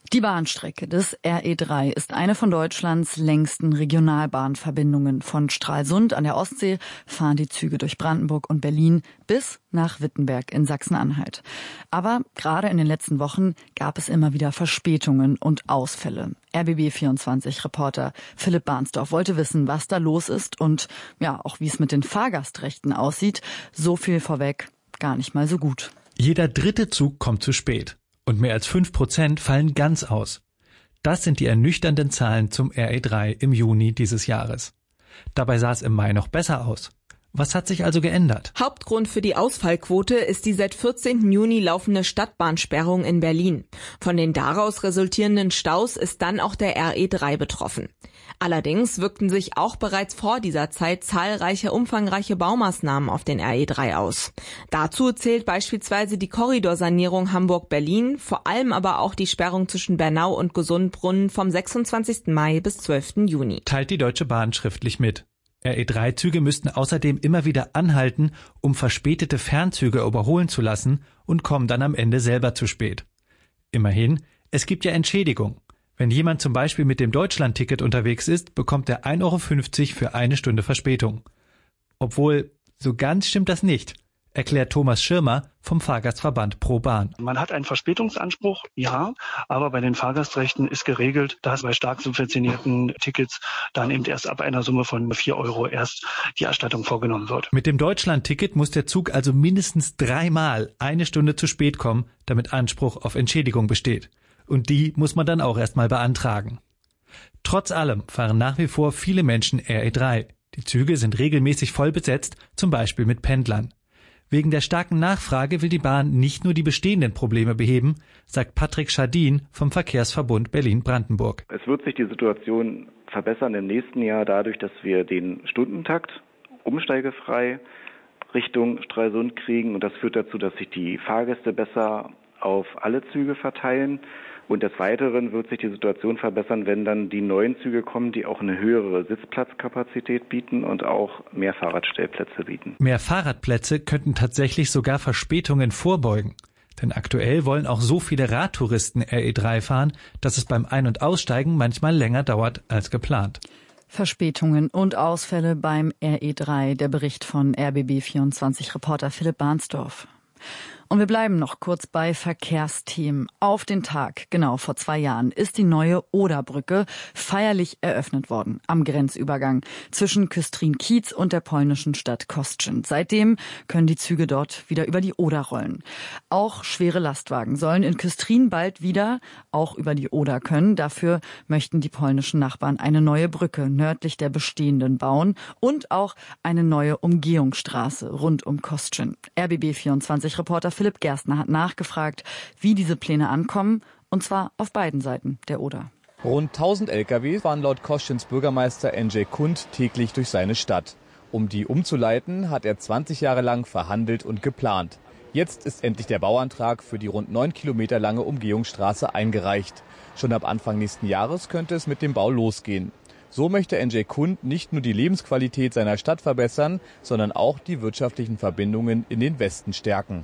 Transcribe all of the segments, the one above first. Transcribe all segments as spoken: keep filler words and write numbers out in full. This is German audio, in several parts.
Die Bahnstrecke des R E drei ist eine von Deutschlands längsten Regionalbahnverbindungen. Von Stralsund an der Ostsee fahren die Züge durch Brandenburg und Berlin bis nach Wittenberg in Sachsen-Anhalt. Aber gerade in den letzten Wochen gab es immer wieder Verspätungen und Ausfälle. R B B vierundzwanzig-Reporter Philipp Bahnsdorf wollte wissen, was da los ist und ja auch wie es mit den Fahrgastrechten aussieht. So viel vorweg, gar nicht mal so gut. Jeder dritte Zug kommt zu spät. Und mehr als fünf Prozent fallen ganz aus. Das sind die ernüchternden Zahlen zum R E drei im Juni dieses Jahres. Dabei sah es im Mai noch besser aus. Was hat sich also geändert? Hauptgrund für die Ausfallquote ist die seit vierzehnten Juni laufende Stadtbahnsperrung in Berlin. Von den daraus resultierenden Staus ist dann auch der R E drei betroffen. Allerdings wirkten sich auch bereits vor dieser Zeit zahlreiche umfangreiche Baumaßnahmen auf den R E drei aus. Dazu zählt beispielsweise die Korridorsanierung Hamburg-Berlin, vor allem aber auch die Sperrung zwischen Bernau und Gesundbrunnen vom sechsundzwanzigsten Mai bis zwölften Juni. Teilt die Deutsche Bahn schriftlich mit. R E drei Züge müssten außerdem immer wieder anhalten, um verspätete Fernzüge überholen zu lassen und kommen dann am Ende selber zu spät. Immerhin, es gibt ja Entschädigung. Wenn jemand zum Beispiel mit dem Deutschland-Ticket unterwegs ist, bekommt er ein Euro fünfzig für eine Stunde Verspätung. Obwohl, so ganz stimmt das nicht, erklärt Thomas Schirmer vom Fahrgastverband Pro Bahn. Man hat einen Verspätungsanspruch, ja, aber bei den Fahrgastrechten ist geregelt, dass bei stark subventionierten Tickets dann eben erst ab einer Summe von vier Euro erst die Erstattung vorgenommen wird. Mit dem Deutschland-Ticket muss der Zug also mindestens dreimal eine Stunde zu spät kommen, damit Anspruch auf Entschädigung besteht. Und die muss man dann auch erstmal beantragen. Trotz allem fahren nach wie vor viele Menschen R E drei. Die Züge sind regelmäßig voll besetzt, zum Beispiel mit Pendlern. Wegen der starken Nachfrage will die Bahn nicht nur die bestehenden Probleme beheben, sagt Patrick Schadin vom Verkehrsverbund Berlin-Brandenburg. Es wird sich die Situation verbessern im nächsten Jahr dadurch, dass wir den Stundentakt umsteigefrei Richtung Stralsund kriegen. Und das führt dazu, dass sich die Fahrgäste besser auf alle Züge verteilen. Und des Weiteren wird sich die Situation verbessern, wenn dann die neuen Züge kommen, die auch eine höhere Sitzplatzkapazität bieten und auch mehr Fahrradstellplätze bieten. Mehr Fahrradplätze könnten tatsächlich sogar Verspätungen vorbeugen. Denn aktuell wollen auch so viele Radtouristen R E drei fahren, dass es beim Ein- und Aussteigen manchmal länger dauert als geplant. Verspätungen und Ausfälle beim R E drei, der Bericht von R B B vierundzwanzig-Reporter Philipp Bahnsdorf. Und wir bleiben noch kurz bei Verkehrsthemen. Auf den Tag, genau vor zwei Jahren, ist die neue Oderbrücke feierlich eröffnet worden am Grenzübergang zwischen Küstrin-Kiez und der polnischen Stadt Kostrzyn. Seitdem können die Züge dort wieder über die Oder rollen. Auch schwere Lastwagen sollen in Küstrin bald wieder auch über die Oder können. Dafür möchten die polnischen Nachbarn eine neue Brücke nördlich der bestehenden bauen und auch eine neue Umgehungsstraße rund um Kostrzyn. R B B vierundzwanzig-Reporter Philipp Gerstner hat nachgefragt, wie diese Pläne ankommen, und zwar auf beiden Seiten der Oder. Rund tausend L K W fahren laut Kostrzyn's Bürgermeister Andrzej Kund täglich durch seine Stadt. Um die umzuleiten, hat er zwanzig Jahre lang verhandelt und geplant. Jetzt ist endlich der Bauantrag für die rund neun Kilometer lange Umgehungsstraße eingereicht. Schon ab Anfang nächsten Jahres könnte es mit dem Bau losgehen. So möchte Andrzej Kund nicht nur die Lebensqualität seiner Stadt verbessern, sondern auch die wirtschaftlichen Verbindungen in den Westen stärken.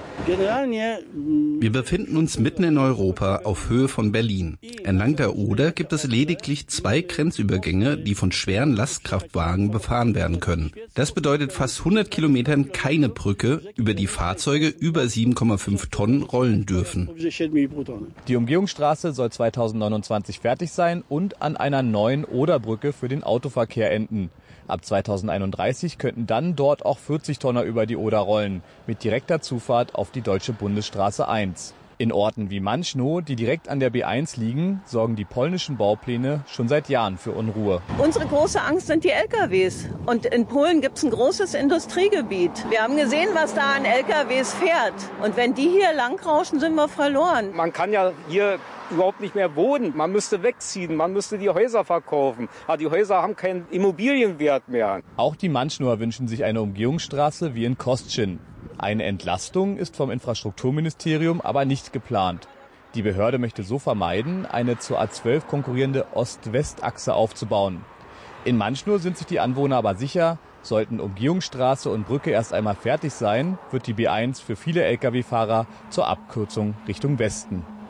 Wir befinden uns mitten in Europa auf Höhe von Berlin. Entlang der Oder gibt es lediglich zwei Grenzübergänge, die von schweren Lastkraftwagen befahren werden können. Das bedeutet fast hundert Kilometern keine Brücke, über die Fahrzeuge über sieben Komma fünf Tonnen rollen dürfen. Die Umgehungsstraße soll zweitausendneunundzwanzig fertig sein und an einer neuen Oderbrücke für den Autoverkehr enden. Ab zweitausendeinunddreißig könnten dann dort auch vierzig Tonner über die Oder rollen, mit direkter Zufahrt auf die deutsche Bundesstraße eins. In Orten wie Manchnow, die direkt an der B eins liegen, sorgen die polnischen Baupläne schon seit Jahren für Unruhe. Unsere große Angst sind die L K Ws. Und in Polen gibt es ein großes Industriegebiet. Wir haben gesehen, was da an L K Ws fährt. Und wenn die hier langrauschen, sind wir verloren. Man kann ja hier überhaupt nicht mehr wohnen. Man müsste wegziehen, man müsste die Häuser verkaufen. Aber die Häuser haben keinen Immobilienwert mehr. Auch die Manchnower wünschen sich eine Umgehungsstraße wie in Kostrzyn. Eine Entlastung ist vom Infrastrukturministerium aber nicht geplant. Die Behörde möchte so vermeiden, eine zur A zwölf konkurrierende Ost-West-Achse aufzubauen. In Manchnow sind sich die Anwohner aber sicher, sollten Umgehungsstraße und Brücke erst einmal fertig sein, wird die B eins für viele L K W-Fahrer zur Abkürzung Richtung Westen.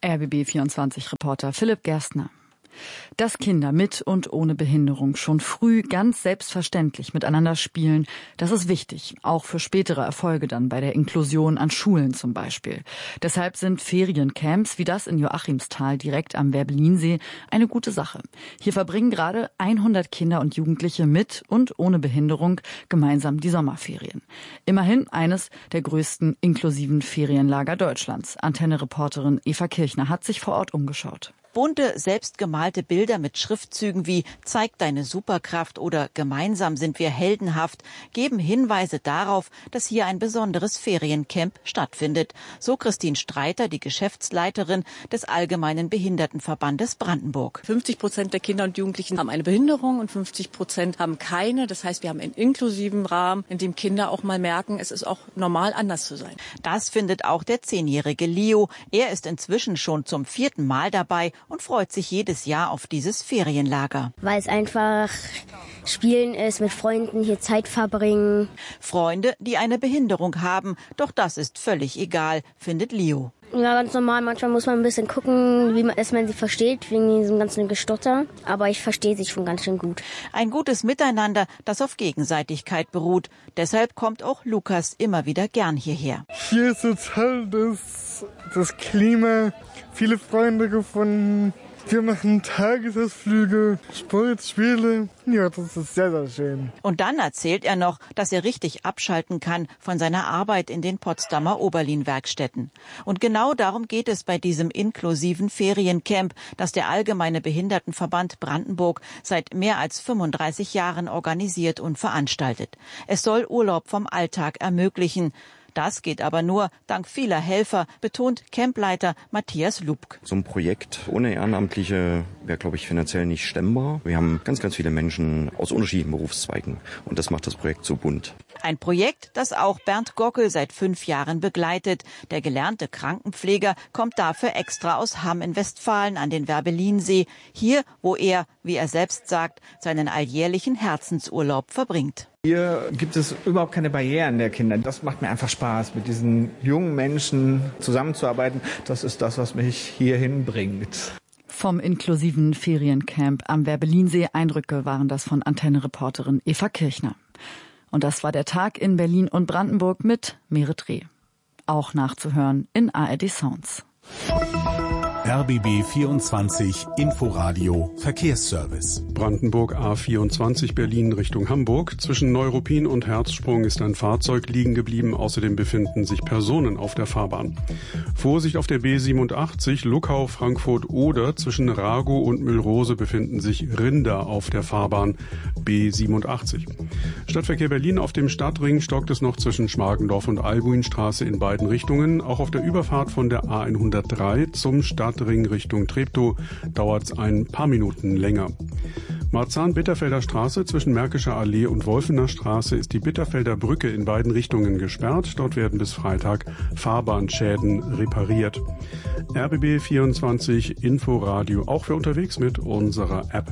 R B B vierundzwanzig-Reporter Philipp Gerstner. Dass Kinder mit und ohne Behinderung schon früh ganz selbstverständlich miteinander spielen, das ist wichtig, auch für spätere Erfolge dann bei der Inklusion an Schulen zum Beispiel. Deshalb sind Feriencamps wie das in Joachimsthal direkt am Werbellinsee eine gute Sache. Hier verbringen gerade hundert Kinder und Jugendliche mit und ohne Behinderung gemeinsam die Sommerferien. Immerhin eines der größten inklusiven Ferienlager Deutschlands. Antenne-Reporterin Eva Kirchner hat sich vor Ort umgeschaut. Bunte, selbstgemalte Bilder mit Schriftzügen wie »Zeig deine Superkraft« oder »Gemeinsam sind wir heldenhaft« geben Hinweise darauf, dass hier ein besonderes Feriencamp stattfindet. So Christine Streiter, die Geschäftsleiterin des Allgemeinen Behindertenverbandes Brandenburg. fünfzig Prozent der Kinder und Jugendlichen haben eine Behinderung und fünfzig Prozent haben keine. Das heißt, wir haben einen inklusiven Rahmen, in dem Kinder auch mal merken, es ist auch normal, anders zu sein. Das findet auch der zehnjährige Leo. Er ist inzwischen schon zum vierten Mal dabei und freut sich jedes Jahr auf dieses Ferienlager. Weil es einfach Spielen ist, mit Freunden hier Zeit verbringen. Freunde, die eine Behinderung haben, doch das ist völlig egal, findet Leo. Ja, ganz normal. Manchmal muss man ein bisschen gucken, wie man es, man sie versteht, wegen diesem ganzen Gestotter. Aber ich verstehe sie schon ganz schön gut. Ein gutes Miteinander, das auf Gegenseitigkeit beruht. Deshalb kommt auch Lukas immer wieder gern hierher. Hier ist jetzt halt das, das Klima, viele Freunde gefunden. Wir machen Tagesausflüge, Sport, Spiele. Ja, das ist sehr, sehr schön. Und dann erzählt er noch, dass er richtig abschalten kann von seiner Arbeit in den Potsdamer Oberlin-Werkstätten. Und genau darum geht es bei diesem inklusiven Feriencamp, das der Allgemeine Behindertenverband Brandenburg seit mehr als fünfunddreißig Jahren organisiert und veranstaltet. Es soll Urlaub vom Alltag ermöglichen. Das geht aber nur dank vieler Helfer, betont Campleiter Matthias Lubk. So ein Projekt ohne Ehrenamtliche wäre, glaube ich, finanziell nicht stemmbar. Wir haben ganz, ganz viele Menschen aus unterschiedlichen Berufszweigen und das macht das Projekt so bunt. Ein Projekt, das auch Bernd Gockel seit fünf Jahren begleitet. Der gelernte Krankenpfleger kommt dafür extra aus Hamm in Westfalen an den Werbellinsee. Hier, wo er, wie er selbst sagt, seinen alljährlichen Herzensurlaub verbringt. Hier gibt es überhaupt keine Barrieren der Kinder. Das macht mir einfach Spaß, mit diesen jungen Menschen zusammenzuarbeiten. Das ist das, was mich hierhin bringt. Vom inklusiven Feriencamp am Werbellinsee. Eindrücke waren das von Antenne-Reporterin Eva Kirchner. Und das war der Tag in Berlin und Brandenburg mit Merit Reh. Auch nachzuhören in A R D Sounds. R B B vierundzwanzig Inforadio Verkehrsservice. Brandenburg A vierundzwanzig Berlin Richtung Hamburg. Zwischen Neuruppin und Herzsprung ist ein Fahrzeug liegen geblieben. Außerdem befinden sich Personen auf der Fahrbahn. Vorsicht auf der B siebenundachtzig Luckau Frankfurt Oder. Zwischen Ragow und Müllrose befinden sich Rinder auf der Fahrbahn B siebenundachtzig. Stadtverkehr Berlin auf dem Stadtring stockt es noch zwischen Schmargendorf und Albuinstraße in beiden Richtungen. Auch auf der Überfahrt von der A hundertdrei zum Stadtring Richtung Treptow dauert es ein paar Minuten länger. Marzahn-Bitterfelder Straße zwischen Märkischer Allee und Wolfener Straße ist die Bitterfelder Brücke in beiden Richtungen gesperrt. Dort werden bis Freitag Fahrbahnschäden repariert. R B B vierundzwanzig Inforadio, auch für unterwegs mit unserer App.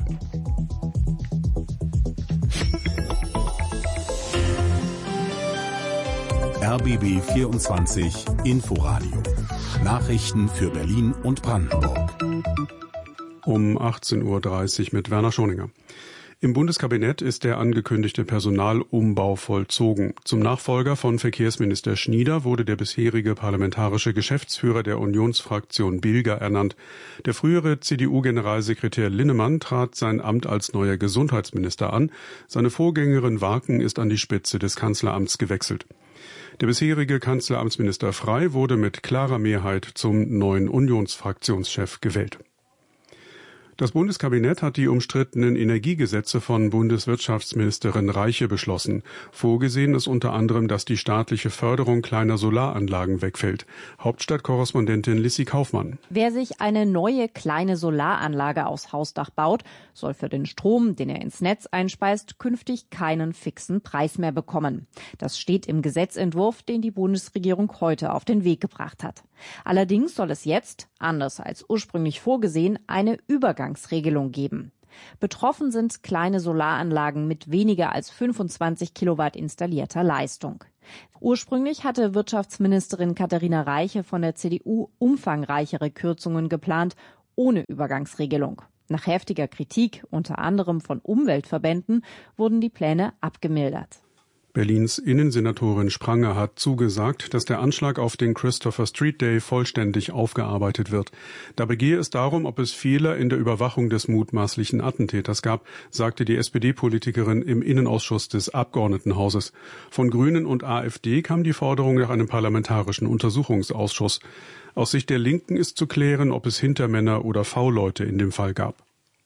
R B B vierundzwanzig Inforadio. Nachrichten für Berlin und Brandenburg. Um achtzehn Uhr dreißig mit Werner Schoninger. Im Bundeskabinett ist der angekündigte Personalumbau vollzogen. Zum Nachfolger von Verkehrsminister Schnieder wurde der bisherige parlamentarische Geschäftsführer der Unionsfraktion Bilger ernannt. Der frühere C D U-Generalsekretär Linnemann trat sein Amt als neuer Gesundheitsminister an. Seine Vorgängerin Warken ist an die Spitze des Kanzleramts gewechselt. Der bisherige Kanzleramtsminister Frey wurde mit klarer Mehrheit zum neuen Unionsfraktionschef gewählt. Das Bundeskabinett hat die umstrittenen Energiegesetze von Bundeswirtschaftsministerin Reiche beschlossen. Vorgesehen ist unter anderem, dass die staatliche Förderung kleiner Solaranlagen wegfällt. Hauptstadtkorrespondentin Lissy Kaufmann. Wer sich eine neue kleine Solaranlage aufs Hausdach baut, soll für den Strom, den er ins Netz einspeist, künftig keinen fixen Preis mehr bekommen. Das steht im Gesetzentwurf, den die Bundesregierung heute auf den Weg gebracht hat. Allerdings soll es jetzt, anders als ursprünglich vorgesehen, eine Übergangsregelung geben. Betroffen sind kleine Solaranlagen mit weniger als fünfundzwanzig Kilowatt installierter Leistung. Ursprünglich hatte Wirtschaftsministerin Katharina Reiche von der C D U umfangreichere Kürzungen geplant, ohne Übergangsregelung. Nach heftiger Kritik, unter anderem von Umweltverbänden, wurden die Pläne abgemildert. Berlins Innensenatorin Spranger hat zugesagt, dass der Anschlag auf den Christopher Street Day vollständig aufgearbeitet wird. Dabei gehe es darum, ob es Fehler in der Überwachung des mutmaßlichen Attentäters gab, sagte die S P D-Politikerin im Innenausschuss des Abgeordnetenhauses. Von Grünen und AfD kam die Forderung nach einem parlamentarischen Untersuchungsausschuss. Aus Sicht der Linken ist zu klären, ob es Hintermänner oder V-Leute in dem Fall gab.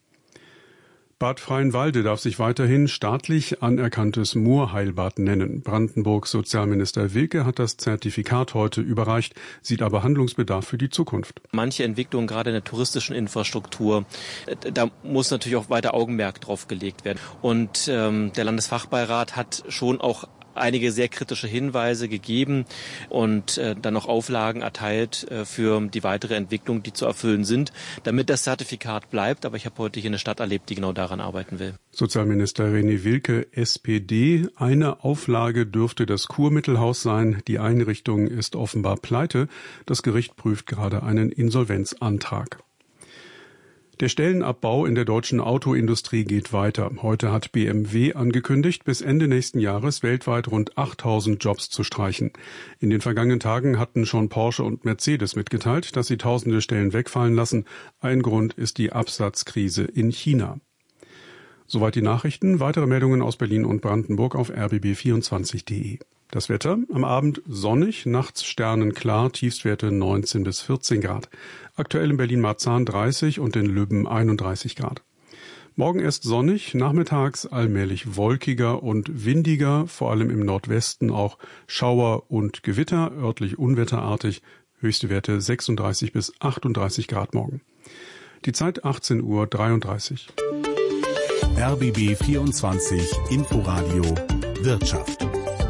Bad Freienwalde darf sich weiterhin staatlich anerkanntes Moorheilbad nennen. Brandenburgs Sozialminister Wilke hat das Zertifikat heute überreicht, sieht aber Handlungsbedarf für die Zukunft. Manche Entwicklungen, gerade in der touristischen Infrastruktur, da muss natürlich auch weiter Augenmerk drauf gelegt werden. Und ähm, der Landesfachbeirat hat schon auch einige sehr kritische Hinweise gegeben und äh, dann noch Auflagen erteilt äh, für die weitere Entwicklung, die zu erfüllen sind, damit das Zertifikat bleibt. Aber ich habe heute hier eine Stadt erlebt, die genau daran arbeiten will. Sozialminister René Wilke, S P D. Eine Auflage dürfte das Kurmittelhaus sein. Die Einrichtung ist offenbar pleite. Das Gericht prüft gerade einen Insolvenzantrag. Der Stellenabbau in der deutschen Autoindustrie geht weiter. Heute hat B M W angekündigt, bis Ende nächsten Jahres weltweit rund achttausend Jobs zu streichen. In den vergangenen Tagen hatten schon Porsche und Mercedes mitgeteilt, dass sie tausende Stellen wegfallen lassen. Ein Grund ist die Absatzkrise in China. Soweit die Nachrichten. Weitere Meldungen aus Berlin und Brandenburg auf r b b vierundzwanzig punkt de. Das Wetter, am Abend sonnig, nachts sternenklar, Tiefstwerte neunzehn bis vierzehn Grad. Aktuell in Berlin-Marzahn dreißig und in Lübben einunddreißig Grad. Morgen erst sonnig, nachmittags allmählich wolkiger und windiger, vor allem im Nordwesten auch Schauer und Gewitter, örtlich unwetterartig, höchste Werte sechsunddreißig bis achtunddreißig Grad morgen. Die Zeit achtzehn Uhr dreiunddreißig. R B B vierundzwanzig Inforadio Wirtschaft.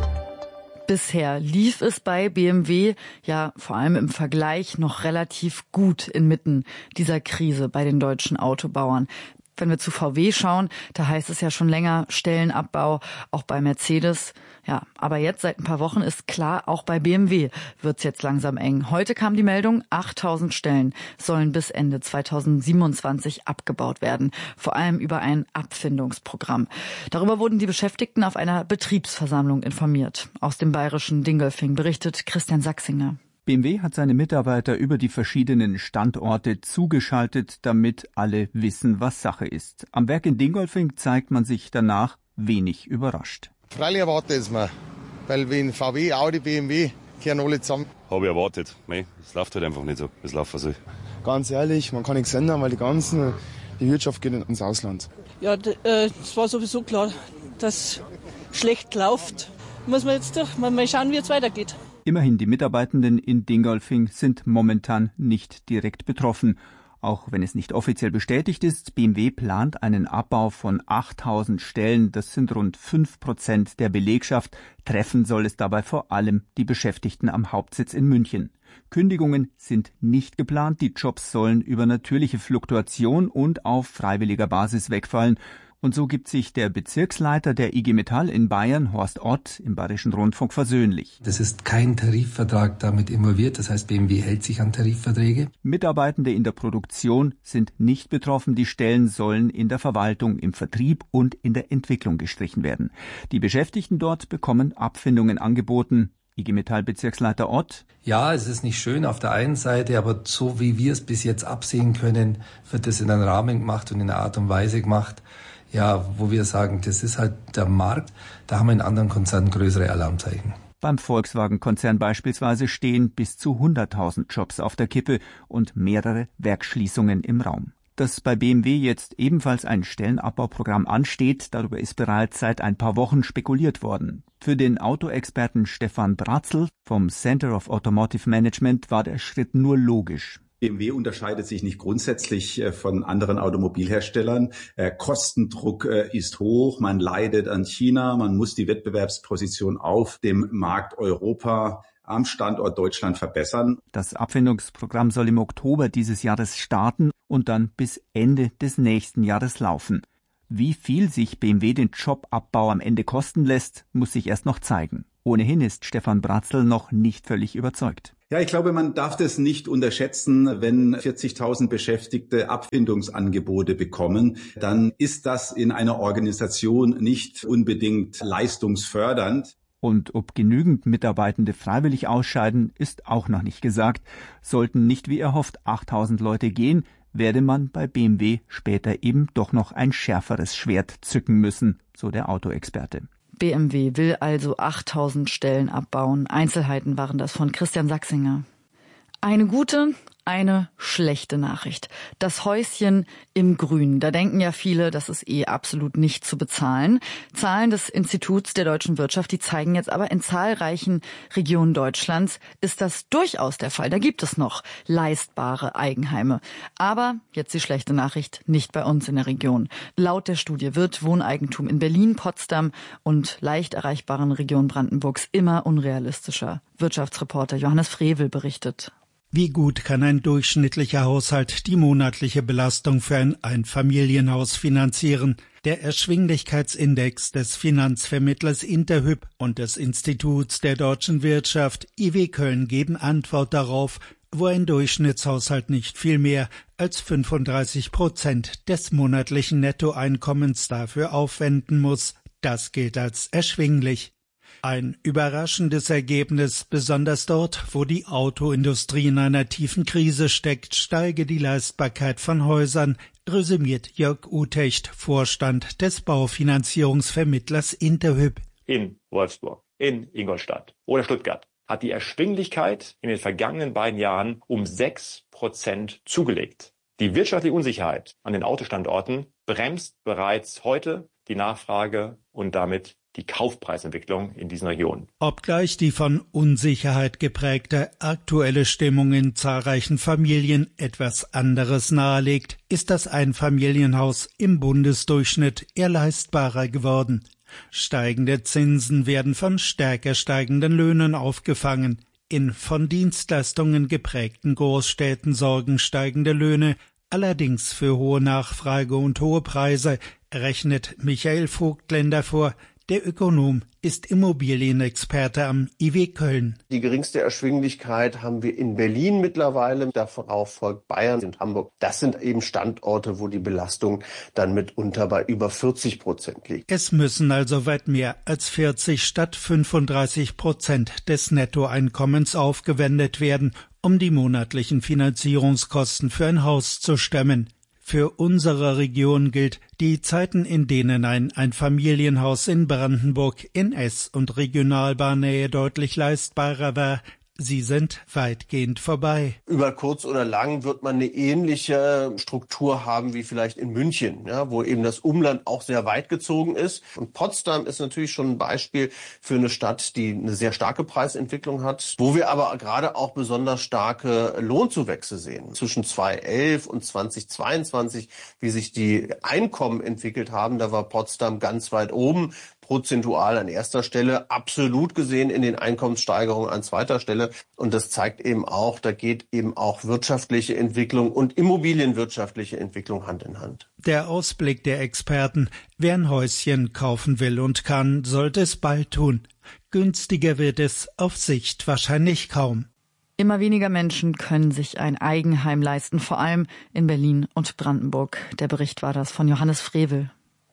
Bisher lief es bei B M W ja vor allem im Vergleich noch relativ gut inmitten dieser Krise bei den deutschen Autobauern. Wenn wir zu V W schauen, da heißt es ja schon länger Stellenabbau, auch bei Mercedes. Ja, aber jetzt seit ein paar Wochen ist klar, auch bei B M W wird's jetzt langsam eng. Heute kam die Meldung, achttausend Stellen sollen bis Ende zweitausendsiebenundzwanzig abgebaut werden. Vor allem über ein Abfindungsprogramm. Darüber wurden die Beschäftigten auf einer Betriebsversammlung informiert. Aus dem bayerischen Dingolfing berichtet Christian Sachsinger. B M W hat seine Mitarbeiter über die verschiedenen Standorte zugeschaltet, damit alle wissen, was Sache ist. Am Werk in Dingolfing zeigt man sich danach wenig überrascht. Freilich erwartet es mir, weil wenn V W, Audi, B M W kehren alle zusammen. Habe ich erwartet. Mei, es läuft halt einfach nicht so, es laufen soll. Ganz ehrlich, man kann nichts ändern, weil die ganzen, die Wirtschaft geht ins Ausland. Ja, es war sowieso klar, dass schlecht läuft. Muss man jetzt durch, mal schauen, wie es weitergeht. Immerhin, die Mitarbeitenden in Dingolfing sind momentan nicht direkt betroffen. Auch wenn es nicht offiziell bestätigt ist, B M W plant einen Abbau von achttausend Stellen. Das sind rund fünf Prozent der Belegschaft. Treffen soll es dabei vor allem die Beschäftigten am Hauptsitz in München. Kündigungen sind nicht geplant. Die Jobs sollen über natürliche Fluktuation und auf freiwilliger Basis wegfallen. Und so gibt sich der Bezirksleiter der I G Metall in Bayern, Horst Ott, im Bayerischen Rundfunk versöhnlich. Das ist kein Tarifvertrag damit involviert, das heißt B M W hält sich an Tarifverträge. Mitarbeitende in der Produktion sind nicht betroffen, die Stellen sollen in der Verwaltung, im Vertrieb und in der Entwicklung gestrichen werden. Die Beschäftigten dort bekommen Abfindungen angeboten. I G Metall Bezirksleiter Ott. Ja, es ist nicht schön auf der einen Seite, aber so wie wir es bis jetzt absehen können, wird es in einem Rahmen gemacht und in einer Art und Weise gemacht, ja, wo wir sagen, das ist halt der Markt, da haben wir in anderen Konzernen größere Alarmzeichen. Beim Volkswagen-Konzern beispielsweise stehen bis zu hunderttausend Jobs auf der Kippe und mehrere Werksschließungen im Raum. Dass bei B M W jetzt ebenfalls ein Stellenabbauprogramm ansteht, darüber ist bereits seit ein paar Wochen spekuliert worden. Für den Autoexperten Stefan Bratzl vom Center of Automotive Management war der Schritt nur logisch. B M W unterscheidet sich nicht grundsätzlich von anderen Automobilherstellern. Kostendruck ist hoch, man leidet an China, man muss die Wettbewerbsposition auf dem Markt Europa am Standort Deutschland verbessern. Das Abfindungsprogramm soll im Oktober dieses Jahres starten und dann bis Ende des nächsten Jahres laufen. Wie viel sich B M W den Jobabbau am Ende kosten lässt, muss sich erst noch zeigen. Ohnehin ist Stefan Bratzel noch nicht völlig überzeugt. Ja, ich glaube, man darf das nicht unterschätzen. Wenn vierzigtausend Beschäftigte Abfindungsangebote bekommen, dann ist das in einer Organisation nicht unbedingt leistungsfördernd. Und ob genügend Mitarbeitende freiwillig ausscheiden, ist auch noch nicht gesagt. Sollten nicht wie erhofft achttausend Leute gehen, werde man bei B M W später eben doch noch ein schärferes Schwert zücken müssen, so der Autoexperte. B M W will also achttausend Stellen abbauen. Einzelheiten waren das von Christian Sachsinger. Eine gute, eine schlechte Nachricht. Das Häuschen im Grün. Da denken ja viele, das ist eh absolut nicht zu bezahlen. Zahlen des Instituts der deutschen Wirtschaft, die zeigen jetzt aber, in zahlreichen Regionen Deutschlands ist das durchaus der Fall. Da gibt es noch leistbare Eigenheime. Aber, jetzt die schlechte Nachricht, nicht bei uns in der Region. Laut der Studie wird Wohneigentum in Berlin, Potsdam und leicht erreichbaren Regionen Brandenburgs immer unrealistischer. Wirtschaftsreporter Johannes Frevel berichtet. Wie gut kann ein durchschnittlicher Haushalt die monatliche Belastung für ein Einfamilienhaus finanzieren? Der Erschwinglichkeitsindex des Finanzvermittlers Interhyp und des Instituts der deutschen Wirtschaft I W Köln geben Antwort darauf, wo ein Durchschnittshaushalt nicht viel mehr als fünfunddreißig Prozent des monatlichen Nettoeinkommens dafür aufwenden muss. Das gilt als erschwinglich. Ein überraschendes Ergebnis, besonders dort, wo die Autoindustrie in einer tiefen Krise steckt, steige die Leistbarkeit von Häusern, resümiert Jörg Utecht, Vorstand des Baufinanzierungsvermittlers Interhyp. In Wolfsburg, in Ingolstadt oder Stuttgart hat die Erschwinglichkeit in den vergangenen beiden Jahren um sechs Prozent zugelegt. Die wirtschaftliche Unsicherheit an den Autostandorten bremst bereits heute die Nachfrage und damit die Kaufpreisentwicklung in diesen Regionen. Obgleich die von Unsicherheit geprägte aktuelle Stimmung in zahlreichen Familien etwas anderes nahelegt, ist das Einfamilienhaus im Bundesdurchschnitt eher leistbarer geworden. Steigende Zinsen werden von stärker steigenden Löhnen aufgefangen. In von Dienstleistungen geprägten Großstädten sorgen steigende Löhne allerdings für hohe Nachfrage und hohe Preise, rechnet Michael Vogtländer vor. Der Ökonom ist Immobilienexperte am I W Köln. Die geringste Erschwinglichkeit haben wir in Berlin mittlerweile, darauf folgt Bayern und Hamburg. Das sind eben Standorte, wo die Belastung dann mitunter bei über vierzig Prozent liegt. Es müssen also weit mehr als vierzig statt fünfunddreißig Prozent des Nettoeinkommens aufgewendet werden, um die monatlichen Finanzierungskosten für ein Haus zu stemmen. Für unsere Region gilt, die Zeiten, in denen ein Einfamilienhaus in Brandenburg in Ess- und Regionalbahnnähe deutlich leistbarer war, sie sind weitgehend vorbei. Über kurz oder lang wird man eine ähnliche Struktur haben wie vielleicht in München, ja, wo eben das Umland auch sehr weit gezogen ist. Und Potsdam ist natürlich schon ein Beispiel für eine Stadt, die eine sehr starke Preisentwicklung hat, wo wir aber gerade auch besonders starke Lohnzuwächse sehen. Zwischen zweitausendelf und zweitausendzweiundzwanzig, wie sich die Einkommen entwickelt haben, da war Potsdam ganz weit oben. Prozentual an erster Stelle, absolut gesehen in den Einkommenssteigerungen an zweiter Stelle. Und das zeigt eben auch, da geht eben auch wirtschaftliche Entwicklung und immobilienwirtschaftliche Entwicklung Hand in Hand. Der Ausblick der Experten: Wer ein Häuschen kaufen will und kann, sollte es bald tun. Günstiger wird es auf Sicht wahrscheinlich kaum. Immer weniger Menschen können sich ein Eigenheim leisten, vor allem in Berlin und Brandenburg. Der Bericht war das von Johannes Frevel.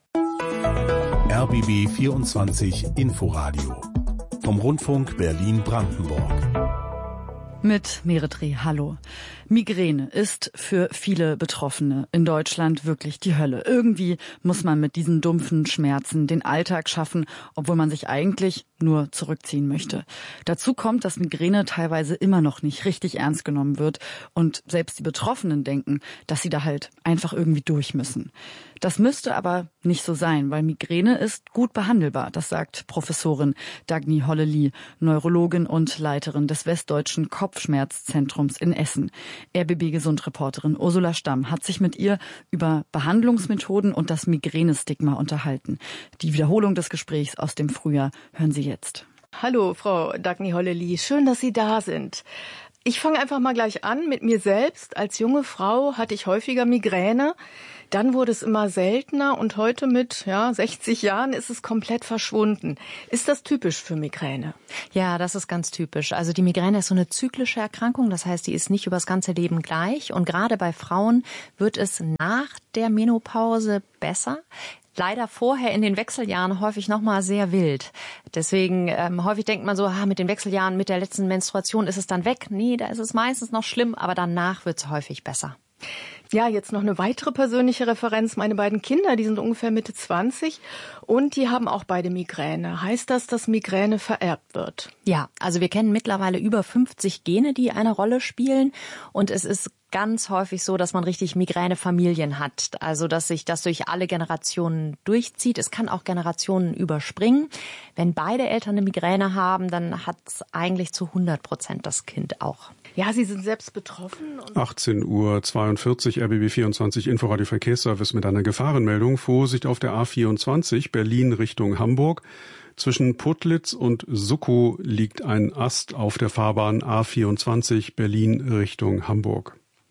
R B B vierundzwanzig Inforadio vom Rundfunk Berlin-Brandenburg. Mit Meretri, hallo. Migräne ist für viele Betroffene in Deutschland wirklich die Hölle. Irgendwie muss man mit diesen dumpfen Schmerzen den Alltag schaffen, obwohl man sich eigentlich nur zurückziehen möchte. Dazu kommt, dass Migräne teilweise immer noch nicht richtig ernst genommen wird und selbst die Betroffenen denken, dass sie da halt einfach irgendwie durch müssen. Das müsste aber nicht so sein, weil Migräne ist gut behandelbar. Das sagt Professorin Dagny Hollely, Neurologin und Leiterin des Westdeutschen Kopfschmerzzentrums in Essen. R B B-Gesund-Reporterin Ursula Stamm hat sich mit ihr über Behandlungsmethoden und das Migränestigma unterhalten. Die Wiederholung des Gesprächs aus dem Frühjahr hören Sie jetzt. Hallo, Frau Dagny Hollely. Schön, dass Sie da sind. Ich fange einfach mal gleich an mit mir selbst. Als junge Frau hatte ich häufiger Migräne. Dann wurde es immer seltener und heute mit ja, sechzig Jahren ist es komplett verschwunden. Ist das typisch für Migräne? Ja, das ist ganz typisch. Also die Migräne ist so eine zyklische Erkrankung. Das heißt, die ist nicht über das ganze Leben gleich. Und gerade bei Frauen wird es nach der Menopause besser. Leider vorher in den Wechseljahren häufig noch mal sehr wild. Deswegen ähm, häufig denkt man so, ah, mit den Wechseljahren, mit der letzten Menstruation ist es dann weg. Nee, da ist es meistens noch schlimm, aber danach wird es häufig besser. Ja, jetzt noch eine weitere persönliche Referenz. Meine beiden Kinder, die sind ungefähr Mitte zwanzig und die haben auch beide Migräne. Heißt das, dass Migräne vererbt wird? Ja, also wir kennen mittlerweile über fünfzig Gene, die eine Rolle spielen. Und es ist ganz häufig so, dass man richtig Migränefamilien hat. Also, dass sich das durch alle Generationen durchzieht. Es kann auch Generationen überspringen. Wenn beide Eltern eine Migräne haben, dann hat es eigentlich zu hundert Prozent das Kind auch. Ja, Sie sind selbst betroffen. achtzehn Uhr zweiundvierzig, R B B vierundzwanzig, Inforadio Verkehrsservice mit einer Gefahrenmeldung. Vorsicht auf der A vierundzwanzig, Berlin Richtung Hamburg. Zwischen Putlitz und Suckow liegt ein Ast auf der Fahrbahn A vierundzwanzig, Berlin Richtung Hamburg.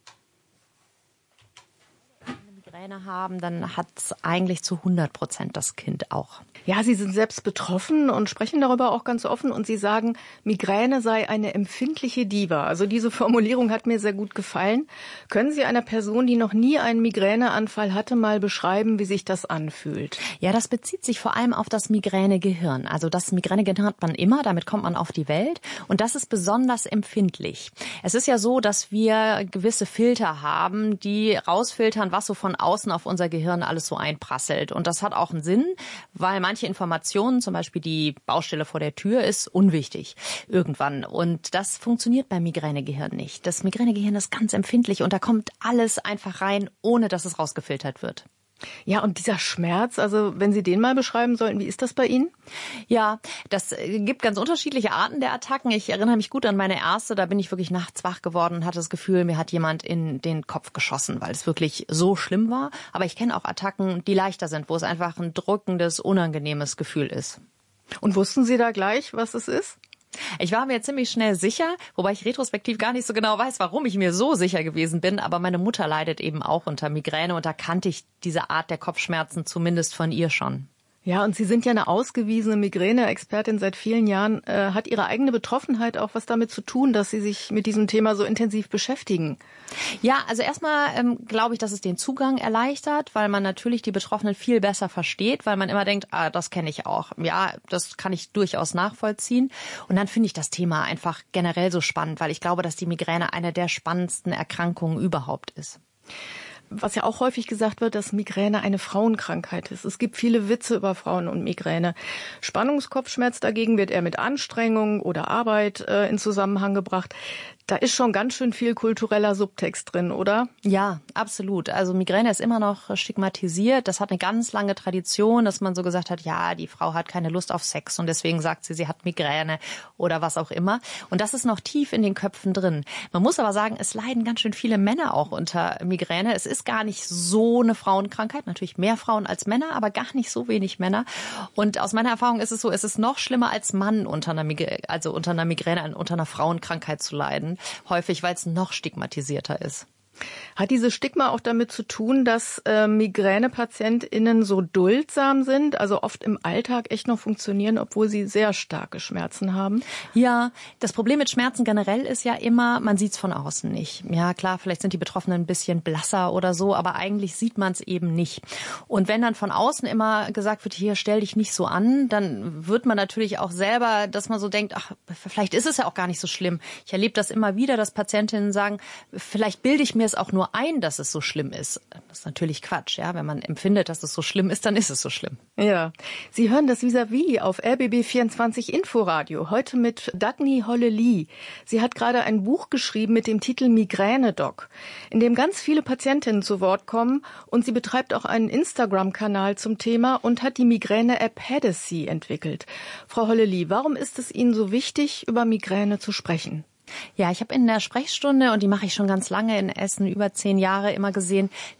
Haben, dann hat es eigentlich zu hundert Prozent das Kind auch. Ja, Sie sind selbst betroffen und sprechen darüber auch ganz offen und Sie sagen, Migräne sei eine empfindliche Diva. Also diese Formulierung hat mir sehr gut gefallen. Können Sie einer Person, die noch nie einen Migräneanfall hatte, mal beschreiben, wie sich das anfühlt? Ja, das bezieht sich vor allem auf das Migränegehirn. Also das Migränegehirn hat man immer, damit kommt man auf die Welt und das ist besonders empfindlich. Es ist ja so, dass wir gewisse Filter haben, die rausfiltern, was so von außen auf unser Gehirn alles so einprasselt. Und das hat auch einen Sinn, weil manche Informationen, zum Beispiel die Baustelle vor der Tür, ist unwichtig irgendwann. Und das funktioniert beim Migränegehirn nicht. Das Migränegehirn ist ganz empfindlich und da kommt alles einfach rein, ohne dass es rausgefiltert wird. Ja, und dieser Schmerz, also wenn Sie den mal beschreiben sollten, wie ist das bei Ihnen? Ja, das gibt ganz unterschiedliche Arten der Attacken. Ich erinnere mich gut an meine erste, da bin ich wirklich nachts wach geworden und hatte das Gefühl, mir hat jemand in den Kopf geschossen, weil es wirklich so schlimm war. Aber ich kenne auch Attacken, die leichter sind, wo es einfach ein drückendes, unangenehmes Gefühl ist. Und wussten Sie da gleich, was es ist? Ich war mir ziemlich schnell sicher, wobei ich retrospektiv gar nicht so genau weiß, warum ich mir so sicher gewesen bin. Aber meine Mutter leidet eben auch unter Migräne und da kannte ich diese Art der Kopfschmerzen zumindest von ihr schon. Ja, und Sie sind ja eine ausgewiesene Migräne-Expertin seit vielen Jahren. Äh, hat Ihre eigene Betroffenheit auch was damit zu tun, dass Sie sich mit diesem Thema so intensiv beschäftigen? Ja, also erstmal ähm, glaube ich, dass es den Zugang erleichtert, weil man natürlich die Betroffenen viel besser versteht, weil man immer denkt, ah, das kenne ich auch. Ja, das kann ich durchaus nachvollziehen. Und dann finde ich das Thema einfach generell so spannend, weil ich glaube, dass die Migräne eine der spannendsten Erkrankungen überhaupt ist. Was ja auch häufig gesagt wird, dass Migräne eine Frauenkrankheit ist. Es gibt viele Witze über Frauen und Migräne. Spannungskopfschmerz dagegen wird eher mit Anstrengung oder Arbeit äh, in Zusammenhang gebracht. Da ist schon ganz schön viel kultureller Subtext drin, oder? Ja, absolut. Also Migräne ist immer noch stigmatisiert. Das hat eine ganz lange Tradition, dass man so gesagt hat, ja, die Frau hat keine Lust auf Sex und deswegen sagt sie, sie hat Migräne oder was auch immer. Und das ist noch tief in den Köpfen drin. Man muss aber sagen, es leiden ganz schön viele Männer auch unter Migräne. Es ist gar nicht so eine Frauenkrankheit. Natürlich mehr Frauen als Männer, aber gar nicht so wenig Männer. Und aus meiner Erfahrung ist es so, es ist noch schlimmer als Mann unter einer Migräne, also unter einer Migräne, unter einer Frauenkrankheit zu leiden. Häufig, weil es noch stigmatisierter ist. Hat dieses Stigma auch damit zu tun, dass äh, MigränepatientInnen so duldsam sind, also oft im Alltag echt noch funktionieren, obwohl sie sehr starke Schmerzen haben? Ja, das Problem mit Schmerzen generell ist ja immer, man sieht es von außen nicht. Ja klar, vielleicht sind die Betroffenen ein bisschen blasser oder so, aber eigentlich sieht man es eben nicht. Und wenn dann von außen immer gesagt wird, hier stell dich nicht so an, dann wird man natürlich auch selber, dass man so denkt, ach, vielleicht ist es ja auch gar nicht so schlimm. Ich erlebe das immer wieder, dass Patientinnen sagen, vielleicht bilde ich mir es auch nur ein, dass es so schlimm ist. Das ist natürlich Quatsch, ja. Wenn man empfindet, dass es so schlimm ist, dann ist es so schlimm. Ja. Sie hören das Vis-à-vis auf R B B vierundzwanzig Inforadio. Heute mit Dagny Holle-Lee. Sie hat gerade ein Buch geschrieben mit dem Titel Migräne-Doc, in dem ganz viele Patientinnen zu Wort kommen. Und sie betreibt auch einen Instagram-Kanal zum Thema und hat die Migräne-App Hadassy entwickelt. Frau Holle-Lee, warum ist es Ihnen so wichtig, über Migräne zu sprechen? Ja, ich habe in der Sprechstunde, und die mache ich schon ganz lange in Essen, über zehn Jahre, immer gesehen,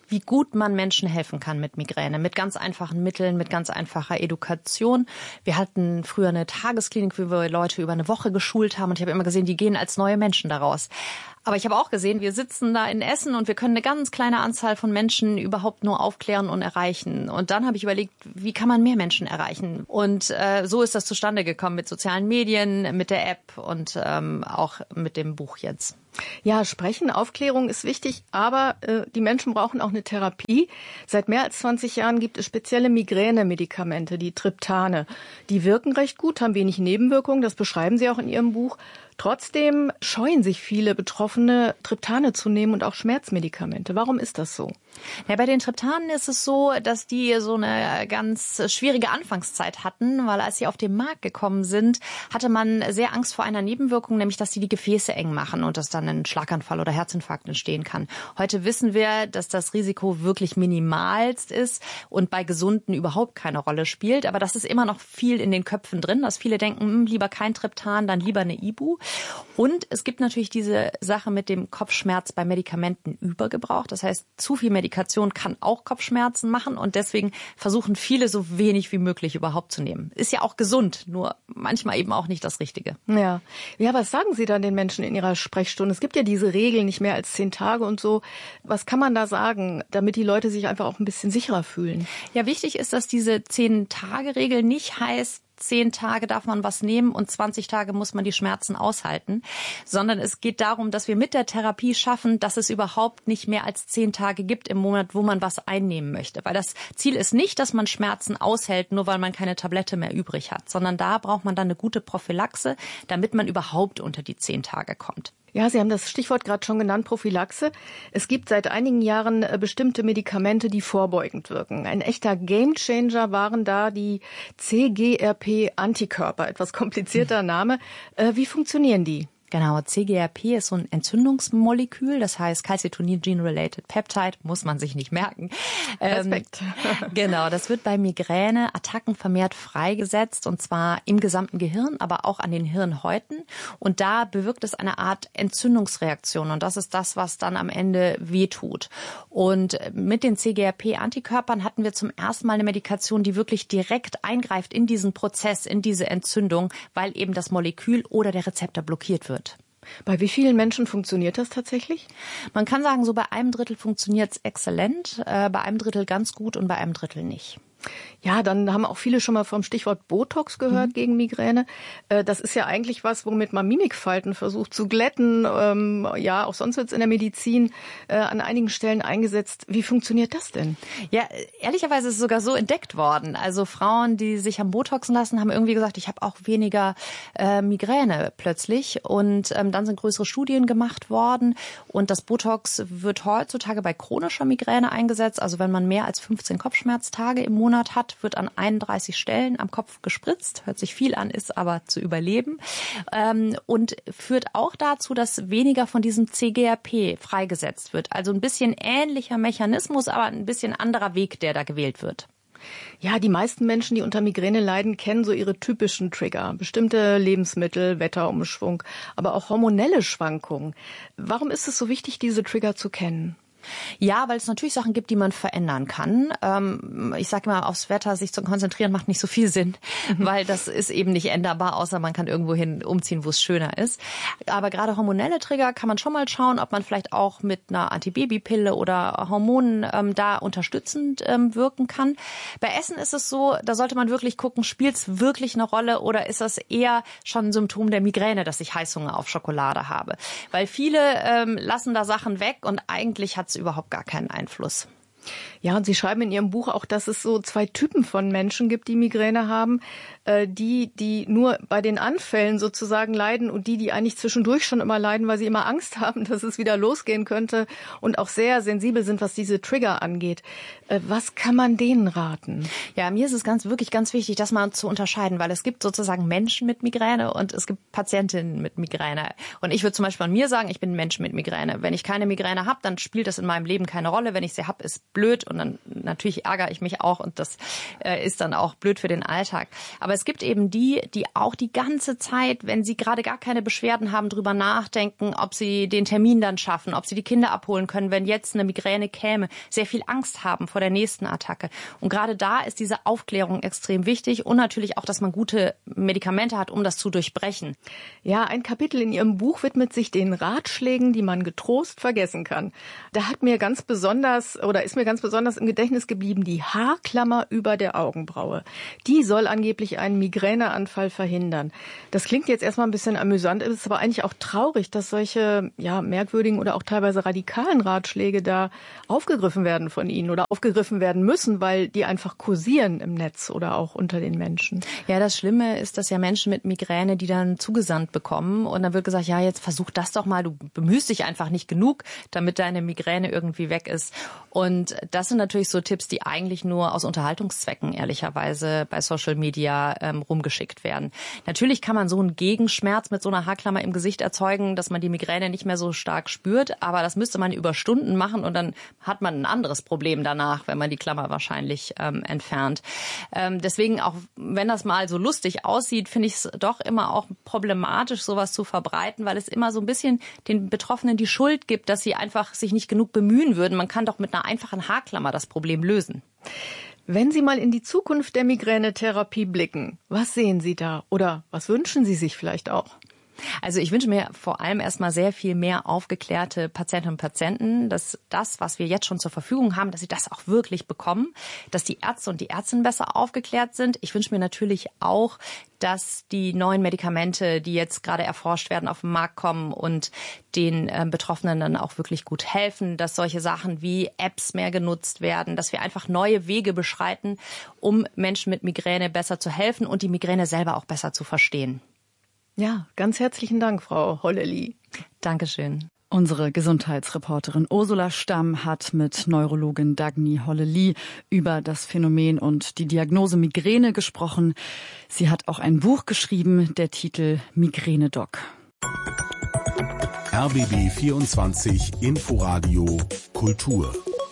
wie gut man Menschen helfen kann mit Migräne, mit ganz einfachen Mitteln, mit ganz einfacher Education. Wir hatten früher eine Tagesklinik, wo wir Leute über eine Woche geschult haben und ich habe immer gesehen, die gehen als neue Menschen daraus. Aber ich habe auch gesehen, wir sitzen da in Essen und wir können eine ganz kleine Anzahl von Menschen überhaupt nur aufklären und erreichen. Und dann habe ich überlegt, wie kann man mehr Menschen erreichen? Und äh, so ist das zustande gekommen mit sozialen Medien, mit der App und ähm, auch mit dem Buch jetzt. Ja, Sprechen, Aufklärung ist wichtig, aber äh, die Menschen brauchen auch eine Therapie. Seit mehr als zwanzig Jahren gibt es spezielle Migränemedikamente, die Triptane. Die wirken recht gut, haben wenig Nebenwirkungen, das beschreiben Sie auch in Ihrem Buch. Trotzdem scheuen sich viele Betroffene, Triptane zu nehmen und auch Schmerzmedikamente. Warum ist das so? Ja, bei den Triptanen ist es so, dass die so eine ganz schwierige Anfangszeit hatten, weil als sie auf den Markt gekommen sind, hatte man sehr Angst vor einer Nebenwirkung, nämlich dass sie die Gefäße eng machen und dass dann ein Schlaganfall oder Herzinfarkt entstehen kann. Heute wissen wir, dass das Risiko wirklich minimalst ist und bei Gesunden überhaupt keine Rolle spielt. Aber das ist immer noch viel in den Köpfen drin, dass viele denken, hm, lieber kein Triptan, dann lieber eine Ibu. Und es gibt natürlich diese Sache mit dem Kopfschmerz bei Medikamentenübergebrauch. Das heißt, zu viel Medikation kann auch Kopfschmerzen machen und deswegen versuchen viele so wenig wie möglich überhaupt zu nehmen. Ist ja auch gesund, nur manchmal eben auch nicht das Richtige. Ja, ja, was sagen Sie dann den Menschen in Ihrer Sprechstunde? Es gibt ja diese Regel, nicht mehr als zehn Tage und so. Was kann man da sagen, damit die Leute sich einfach auch ein bisschen sicherer fühlen? Ja, wichtig ist, dass diese zehn-Tage-Regel nicht heißt, zehn Tage darf man was nehmen und zwanzig Tage muss man die Schmerzen aushalten, sondern es geht darum, dass wir mit der Therapie schaffen, dass es überhaupt nicht mehr als zehn Tage gibt im Monat, wo man was einnehmen möchte. Weil das Ziel ist nicht, dass man Schmerzen aushält, nur weil man keine Tablette mehr übrig hat, sondern da braucht man dann eine gute Prophylaxe, damit man überhaupt unter die zehn Tage kommt. Ja, Sie haben das Stichwort gerade schon genannt, Prophylaxe. Es gibt seit einigen Jahren äh, bestimmte Medikamente, die vorbeugend wirken. Ein echter Gamechanger waren da die C G R P-Antikörper. Etwas komplizierter Name. Äh, wie funktionieren die? Genau, C G R P ist so ein Entzündungsmolekül, das heißt Calcitonin Gene-Related Peptide, muss man sich nicht merken. Respekt. Ähm, genau, das wird bei Migräneattacken vermehrt freigesetzt und zwar im gesamten Gehirn, aber auch an den Hirnhäuten und da bewirkt es eine Art Entzündungsreaktion und das ist das, was dann am Ende wehtut. Und mit den C G R P-Antikörpern hatten wir zum ersten Mal eine Medikation, die wirklich direkt eingreift in diesen Prozess, in diese Entzündung, weil eben das Molekül oder der Rezeptor blockiert wird. Bei wie vielen Menschen funktioniert das tatsächlich? Man kann sagen, so bei einem Drittel funktioniert es exzellent, äh, bei einem Drittel ganz gut und bei einem Drittel nicht. Ja, dann haben auch viele schon mal vom Stichwort Botox gehört mhm. gegen Migräne. Das ist ja eigentlich was, womit man Mimikfalten versucht zu glätten. Ja, auch sonst wird es in der Medizin an einigen Stellen eingesetzt. Wie funktioniert das denn? Ja, ehrlicherweise ist es sogar so entdeckt worden. Also Frauen, die sich haben Botoxen lassen, haben irgendwie gesagt, ich habe auch weniger äh, Migräne plötzlich. Und ähm, dann sind größere Studien gemacht worden. Und das Botox wird heutzutage bei chronischer Migräne eingesetzt. Also wenn man mehr als fünfzehn Kopfschmerztage im Monat hat, wird an einunddreißig Stellen am Kopf gespritzt. Hört sich viel an, ist aber zu überleben. Ähm, und führt auch dazu, dass weniger von diesem C G R P freigesetzt wird. Also ein bisschen ähnlicher Mechanismus, aber ein bisschen anderer Weg, der da gewählt wird. Ja, die meisten Menschen, die unter Migräne leiden, kennen so ihre typischen Trigger. Bestimmte Lebensmittel, Wetterumschwung, aber auch hormonelle Schwankungen. Warum ist es so wichtig, diese Trigger zu kennen? Ja, weil es natürlich Sachen gibt, die man verändern kann. Ähm, ich sage immer, aufs Wetter sich zu konzentrieren macht nicht so viel Sinn, mhm. weil das ist eben nicht änderbar, außer man kann irgendwo hin umziehen, wo es schöner ist. Aber gerade hormonelle Trigger kann man schon mal schauen, ob man vielleicht auch mit einer Antibabypille oder Hormonen ähm, da unterstützend ähm, wirken kann. Bei Essen ist es so, da sollte man wirklich gucken, spielt es wirklich eine Rolle oder ist das eher schon ein Symptom der Migräne, dass ich Heißhunger auf Schokolade habe? Weil viele ähm, lassen da Sachen weg und eigentlich hat es überhaupt gar keinen Einfluss. Ja, und Sie schreiben in Ihrem Buch auch, dass es so zwei Typen von Menschen gibt, die Migräne haben. Die, die nur bei den Anfällen sozusagen leiden und die, die eigentlich zwischendurch schon immer leiden, weil sie immer Angst haben, dass es wieder losgehen könnte und auch sehr sensibel sind, was diese Trigger angeht. Was kann man denen raten? Ja, mir ist es ganz, wirklich ganz wichtig, das mal zu unterscheiden, weil es gibt sozusagen Menschen mit Migräne und es gibt Patientinnen mit Migräne. Und ich würde zum Beispiel an mir sagen, ich bin ein Mensch mit Migräne. Wenn ich keine Migräne habe, dann spielt das in meinem Leben keine Rolle. Wenn ich sie habe, ist blöd und dann natürlich ärgere ich mich auch und das äh, ist dann auch blöd für den Alltag. Aber es gibt eben die, die auch die ganze Zeit, wenn sie gerade gar keine Beschwerden haben, drüber nachdenken, ob sie den Termin dann schaffen, ob sie die Kinder abholen können, wenn jetzt eine Migräne käme, sehr viel Angst haben vor der nächsten Attacke. Und gerade da ist diese Aufklärung extrem wichtig und natürlich auch, dass man gute Medikamente hat, um das zu durchbrechen. Ja, ein Kapitel in Ihrem Buch widmet sich den Ratschlägen, die man getrost vergessen kann. Da hat mir ganz besonders oder ist mir ganz besonders im Gedächtnis geblieben die Haarklammer über der Augenbraue. Die soll angeblich einen Migräneanfall verhindern. Das klingt jetzt erstmal ein bisschen amüsant, ist aber eigentlich auch traurig, dass solche ja merkwürdigen oder auch teilweise radikalen Ratschläge da aufgegriffen werden von Ihnen oder aufgegriffen werden müssen, weil die einfach kursieren im Netz oder auch unter den Menschen. Ja, das Schlimme ist, dass ja Menschen mit Migräne, die dann zugesandt bekommen und dann wird gesagt, ja, jetzt versuch das doch mal, du bemühst dich einfach nicht genug, damit deine Migräne irgendwie weg ist. Und das sind natürlich so Tipps, die eigentlich nur aus Unterhaltungszwecken ehrlicherweise bei Social Media ähm, rumgeschickt werden. Natürlich kann man so einen Gegenschmerz mit so einer Haarklammer im Gesicht erzeugen, dass man die Migräne nicht mehr so stark spürt, aber das müsste man über Stunden machen und dann hat man ein anderes Problem danach, wenn man die Klammer wahrscheinlich ähm, entfernt. Ähm, deswegen, auch wenn das mal so lustig aussieht, finde ich es doch immer auch problematisch, sowas zu verbreiten, weil es immer so ein bisschen den Betroffenen die Schuld gibt, dass sie einfach sich nicht genug bemühen würden. Man kann doch mit einer einfachen Haarklammer das Problem lösen. Wenn Sie mal in die Zukunft der Migränetherapie blicken, was sehen Sie da? Oder was wünschen Sie sich vielleicht auch? Also ich wünsche mir vor allem erstmal sehr viel mehr aufgeklärte Patientinnen und Patienten, dass das, was wir jetzt schon zur Verfügung haben, dass sie das auch wirklich bekommen, dass die Ärzte und die Ärztinnen besser aufgeklärt sind. Ich wünsche mir natürlich auch, dass die neuen Medikamente, die jetzt gerade erforscht werden, auf den Markt kommen und den äh, Betroffenen dann auch wirklich gut helfen, dass solche Sachen wie Apps mehr genutzt werden, dass wir einfach neue Wege beschreiten, um Menschen mit Migräne besser zu helfen und die Migräne selber auch besser zu verstehen. Ja, ganz herzlichen Dank, Frau Hollely. Dankeschön. Unsere Gesundheitsreporterin Ursula Stamm hat mit Neurologin Dagny Hollely über das Phänomen und die Diagnose Migräne gesprochen. Sie hat auch ein Buch geschrieben, der Titel Migräne-Doc. R B B vierundzwanzig Inforadio Kultur.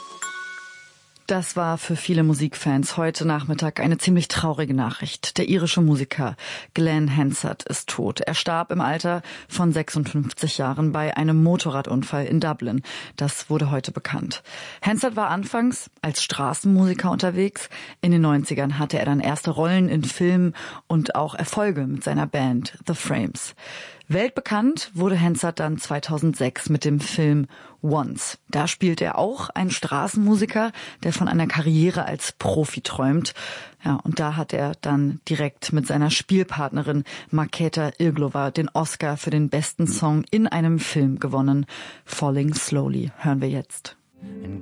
Das war für viele Musikfans heute Nachmittag eine ziemlich traurige Nachricht. Der irische Musiker Glenn Hansard ist tot. Er starb im Alter von sechsundfünfzig Jahren bei einem Motorradunfall in Dublin. Das wurde heute bekannt. Hansard war anfangs als Straßenmusiker unterwegs. In den neunzigern hatte er dann erste Rollen in Filmen und auch Erfolge mit seiner Band The Frames. Weltbekannt wurde Hansard dann zweitausendsechs mit dem Film Once. Da spielt er auch einen Straßenmusiker, der von einer Karriere als Profi träumt. Ja, und da hat er dann direkt mit seiner Spielpartnerin Markéta Irglova den Oscar für den besten Song in einem Film gewonnen. Falling Slowly hören wir jetzt. And